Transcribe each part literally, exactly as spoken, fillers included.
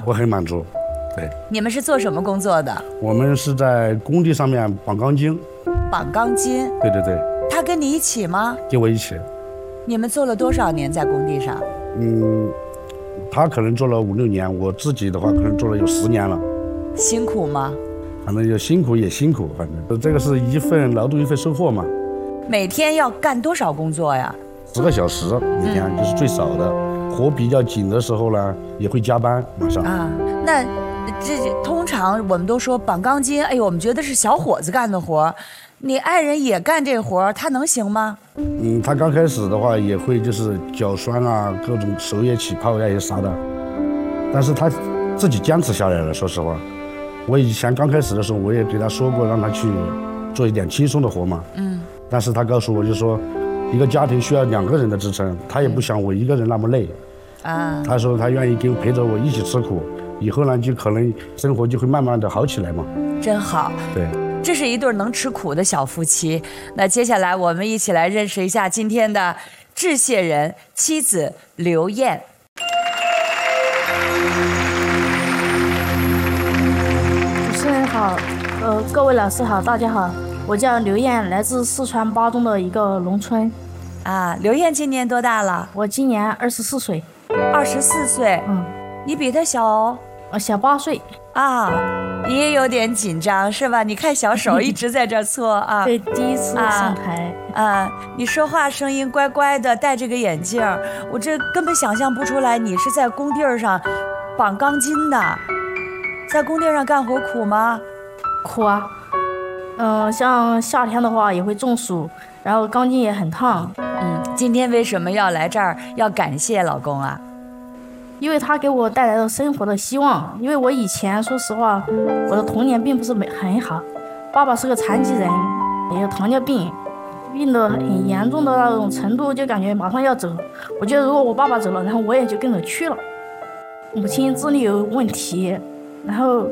我很满足。对， 你们是做什么工作的？ 我们是在工地上面绑钢筋。 绑钢筋？ 对对对。 他跟你一起吗？ 跟我一起。 你们做了多少年在工地上？ 嗯，他可能做了五六年，我自己的话可能做了有十年了。 辛苦吗？ 反正有辛苦也辛苦，反正这个是一份劳动一份收获嘛。 每天要干多少工作呀？ 十个小时每天，就是最少的。嗯、活比较紧的时候呢，也会加班晚上。 啊，那这通常我们都说绑钢筋，哎呦，我们觉得是小伙子干的活。你爱人也干这活，他能行吗？ 嗯，他刚开始的话也会就是脚酸啊，各种手也起泡呀也啥的，但是他自己坚持下来了。说实话，我以前刚开始的时候，我也给他说过，让他去做一点轻松的活嘛。嗯。但是他告诉我，就说一个家庭需要两个人的支撑，他也不想我一个人那么累。啊。他说他愿意跟陪着我一起吃苦，以后呢就可能生活就会慢慢的好起来嘛。 真好。 对。 这是一对能吃苦的小夫妻。那接下来我们一起来认识一下今天的致谢人妻子刘艳。 主持人好，呃，各位老师好，大家好，我叫刘艳，来自四川巴中的一个农村。 啊，刘艳今年多大了？ 我今年二十四岁。 二十四岁？嗯，你比他小哦。 呃，小八岁。 啊，你也有点紧张是吧？你看小手一直在这搓啊。 对，第一次上台。 啊, 啊，你说话声音乖乖的，戴着个眼镜，我这根本想象不出来你是在工地上绑钢筋的。在工地上干活苦吗？ 苦啊。嗯、呃，像夏天的话也会中暑，然后钢筋也很烫。 嗯，今天为什么要来这儿要感谢老公啊？ 因为他给我带来了生活的希望。因为我以前说实话，我的童年并不是很好，爸爸是个残疾人，也有糖尿病，病得很严重的那种程度，就感觉马上要走。我觉得如果我爸爸走了，然后我也就跟着去了。母亲智力有问题，然后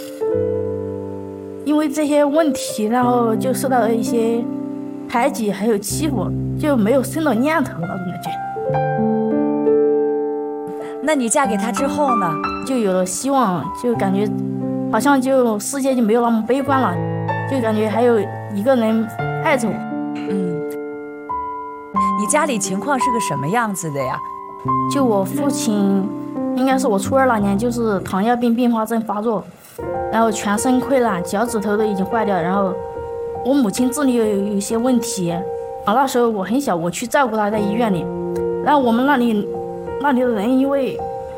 因为这些问题，然后就受到了一些排挤还有欺负，就没有生的念头那种感觉。 那你嫁给他之后呢？ 就有了希望，就感觉好像就世界就没有那么悲观了，就感觉还有一个人爱着我。 嗯，你家里情况是个什么样子的呀？ 就我父亲，应该是我初二那年，就是糖尿病并发症发作，然后全身溃烂，脚趾头都已经坏掉，然后我母亲智力有有一些问题，啊，那时候我很小，我去照顾她在医院里，然后我们那里。那里的人因为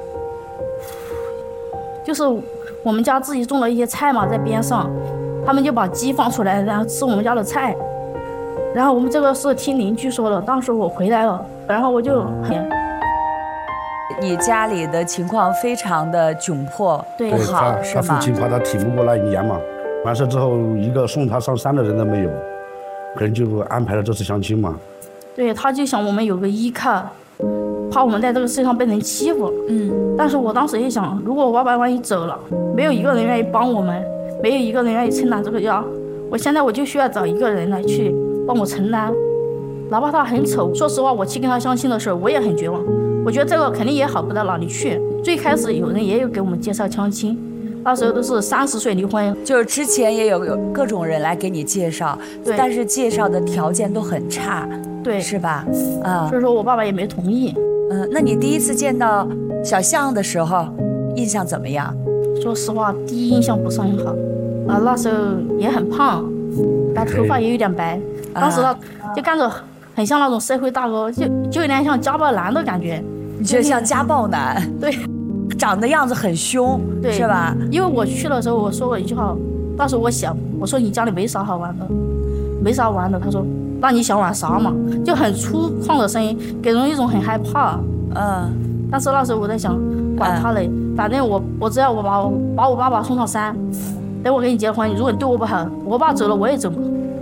就是我们家自己种了一些菜嘛，在边上，他们就把鸡放出来，然后吃我们家的菜。然后我们这个是听邻居说的，当时我回来了，然后我就很。 你家里的情况非常的窘迫， 对， 不好是吗？ 他父亲怕他挺不过那一年嘛，完事之后一个送他上山的人都没有，可能就安排了这次相亲嘛。 对，他就想我们有个依靠。怕我们在这个世界上被人欺负，嗯，但是我当时也想，如果我爸爸万一走了，没有一个人愿意帮我们，没有一个人愿意承担这个家，我现在我就需要找一个人来去帮我承担，哪怕他很丑。说实话，我去跟他相亲的时候，我也很绝望，我觉得这个肯定也好不到哪里去。最开始有人也有给我们介绍相亲，那时候都是三十岁离婚， 就是之前也有有各种人来给你介绍，对，但是介绍的条件都很差， 对， 是吧？啊， 所以说我爸爸也没同意。 嗯，那你第一次见到小象的时候，印象怎么样？ 说实话，第一印象不是很好。啊，那时候也很胖，但头发也有点白。当时呢，就感觉很像那种社会大哥，就就有点像家暴男的感觉。 你觉得像家暴男？ 对， 长得样子很凶，对，是吧？ 因为我去的时候，我说过一句话，当时我想，我说你家里没啥好玩的，没啥玩的。他说。那你想玩啥嘛？就很粗犷的声音，给人一种很害怕。嗯，但是那时候我在想，管他嘞，嗯、反正我我只要我把我把我爸爸送上山，等我跟你结婚，如果你对我不好，我爸走了我也走。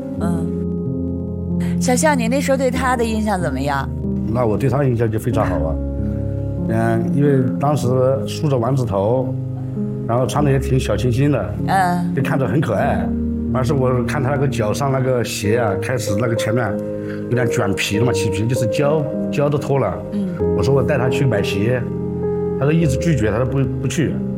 嗯，小象，你那时候对他的印象怎么样？ 那我对他印象就非常好啊。嗯，因为当时梳着丸子头，然后穿的也挺小清新的，嗯，就看着很可爱。但是我看他那个脚上那个鞋啊，开始那个前面有点卷皮了嘛，起皮就是胶胶都脱了。嗯，我说我带他去买鞋，他说一直拒绝，他说不不去。